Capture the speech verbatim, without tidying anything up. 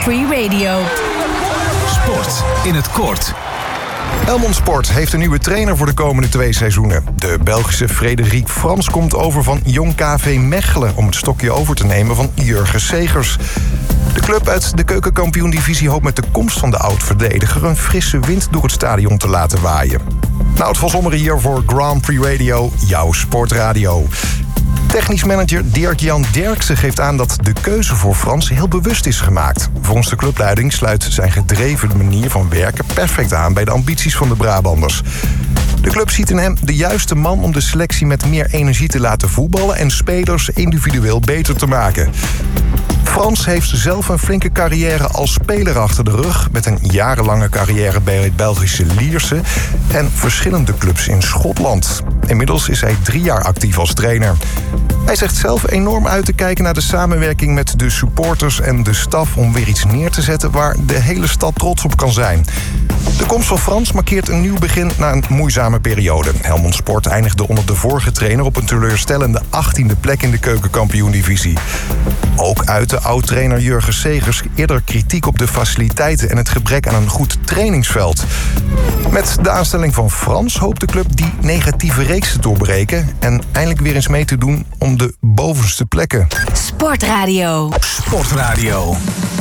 Prix Radio. Sport in het kort. Helmond Sport heeft een nieuwe trainer voor de komende twee seizoenen. De Belgische Frederik Frans komt over van Jong K V Mechelen om het stokje over te nemen van Jurgen Segers. De club uit de keukenkampioen-divisie hoopt met de komst van de oud-verdediger een frisse wind door het stadion te laten waaien. Nout van Zommeren hier voor Grand Prix Radio, jouw sportradio. Technisch manager Dirk-Jan Derksen geeft aan dat de keuze voor Frans heel bewust is gemaakt. Volgens de clubleiding sluit zijn gedreven manier van werken perfect aan bij de ambities van de Brabanders. De club ziet in hem de juiste man om de selectie met meer energie te laten voetballen en spelers individueel beter te maken. Frans heeft zelf een flinke carrière als speler achter de rug, met een jarenlange carrière bij het Belgische Lierse en verschillende clubs in Schotland. Inmiddels is hij drie jaar actief als trainer. Hij zegt zelf enorm uit te kijken naar de samenwerking met de supporters en de staf om weer iets neer te zetten waar de hele stad trots op kan zijn. De komst van Frans markeert een nieuw begin na een moeizame periode. Helmond Sport eindigde onder de vorige trainer op een teleurstellende achttiende plek in de keukenkampioen-divisie. Ook uitte oud-trainer Jurgen Segers eerder kritiek op de faciliteiten en het gebrek aan een goed trainingsveld. Met de aanstelling van Frans hoopt de club die negatieve reeks te doorbreken en eindelijk weer eens mee te doen om de bovenste plekken. Sportradio. Sportradio.